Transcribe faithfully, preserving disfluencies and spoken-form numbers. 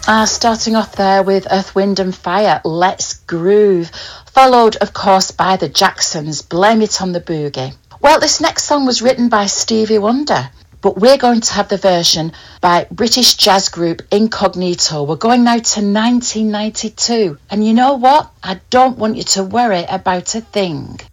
Uh, starting off there with Earth, Wind and Fire, Let's Groove, followed of course by the Jacksons, Blame It on the Boogie. Well, this next song was written by Stevie Wonder, but we're going to have the version by British jazz group Incognito. We're going now to nineteen ninety-two, and you know what? I don't want you to worry about a thing.